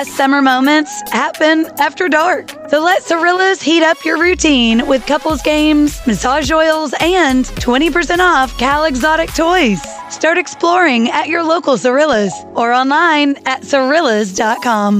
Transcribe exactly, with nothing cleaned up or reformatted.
Summer moments happen after dark. So let Cirillas heat up your routine with couples games, massage oils, and twenty percent off Cal Exotic toys. Start exploring at your local Cirillas or online at cirillas dot com.